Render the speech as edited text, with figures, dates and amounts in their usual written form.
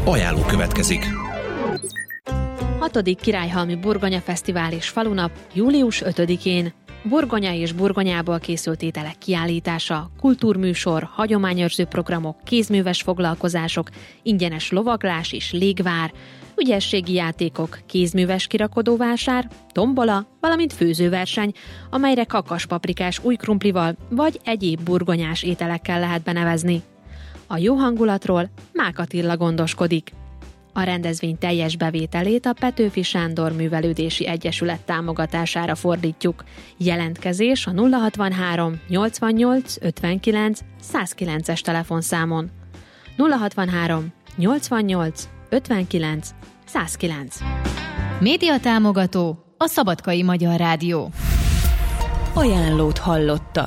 Ajánló következik. 6. Királyhalmi Burgonya Fesztivál és Falunap július 5-én. Burgonya és burgonyából készült ételek kiállítása, kultúrműsor, hagyományőrző programok, kézműves foglalkozások, ingyenes lovaglás és légvár, ügyességi játékok, kézműves kirakodóvásár, tombola, valamint főzőverseny, amelyre kakaspaprikás új krumplival vagy egyéb burgonyás ételekkel lehet benevezni. A jó hangulatról Mák Attila gondoskodik. A rendezvény teljes bevételét a Petőfi Sándor Művelődési Egyesület támogatására fordítjuk. Jelentkezés a 063 88 59 109-es telefonszámon. 063 88 59 109. Média támogató a Szabadkai Magyar Rádió. Ajánlót hallottak.